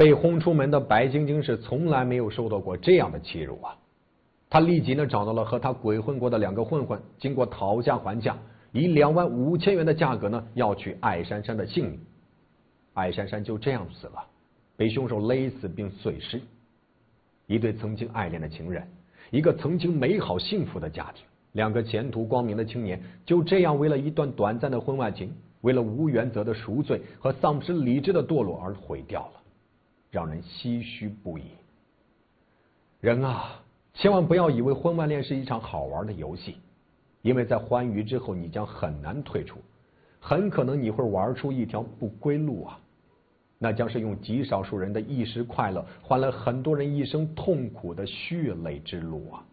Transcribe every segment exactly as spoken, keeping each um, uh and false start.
被轰出门的白晶晶是从来没有受到过这样的欺辱啊！他立即呢找到了和他鬼混过的两个混混，经过讨价还价，以两万五千元的价格呢要取艾珊珊的性命。艾珊珊就这样死了，被凶手勒死并碎尸。一对曾经爱恋的情人，一个曾经美好幸福的家庭，两个前途光明的青年，就这样为了一段短暂的婚外情，为了无原则的赎罪和丧失理智的堕落而毁掉了，让人唏嘘不已。人啊，千万不要以为婚外恋是一场好玩的游戏，因为在欢愉之后你将很难退出，很可能你会玩出一条不归路啊！那将是用极少数人的一时快乐换了很多人一生痛苦的血泪之路啊！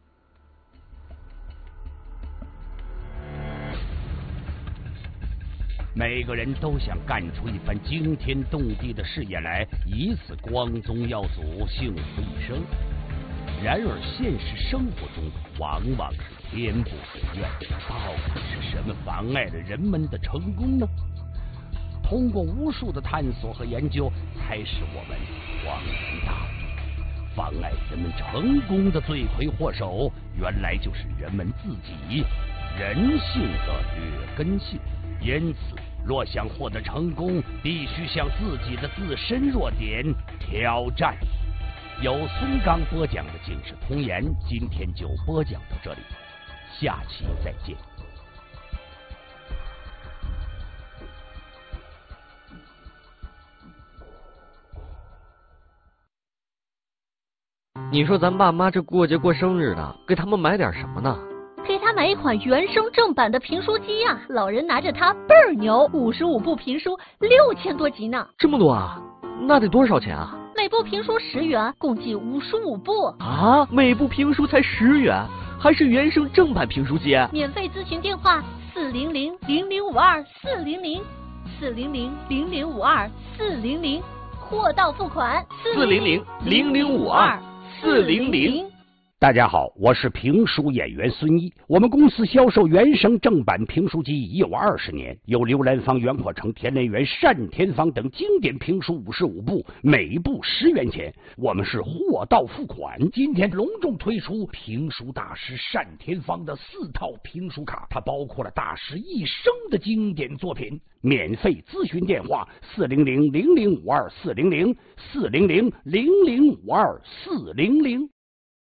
每个人都想干出一番惊天动地的事业来，以此光宗耀祖，幸福一生。然而现实生活中往往是天不遂愿，到底是什么妨碍了人们的成功呢？通过无数的探索和研究，才使我们恍然大悟，妨碍人们成功的罪魁祸首，原来就是人们自己人性的劣根性。因此，若想获得成功，必须向自己的自身弱点挑战。由孙刚播讲的《警世通言》，今天就播讲到这里，下期再见。 你说咱爸妈这过节过生日的，给他们买点什么呢？ 给他买一款原声正版的评书机呀、啊！老人拿着它倍儿牛，五十五部评书，六千多集呢。 这么多啊？那得多少钱啊？ 每部评书十元，共计五十五部啊！每部评书才十元，还是原声正版评书机？ 免费咨询电话：四零零零零五二四零零四零零零零五二四零零，货到付款。 四零零零零五二四零零。 大家好，我是评书演员孙一。我们公司销售原声正版评书机已有二十年，有刘兰芳、袁阔成、田连元、单田芳等经典评书五十五部，每部十元钱。我们是货到付款。今天隆重推出评书大师单田芳的四套评书卡，它包括了大师一生的经典作品。免费咨询电话：四零零零零五二四零零四零零零零五二四零零。